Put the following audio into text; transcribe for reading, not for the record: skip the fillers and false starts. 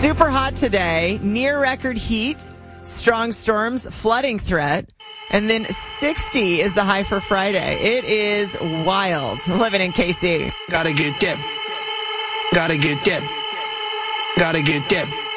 Super hot today, near record heat, strong storms, flooding threat, and then 60 is the high for Friday. It is wild living in KC. Gotta get that. Gotta get that. Gotta get that.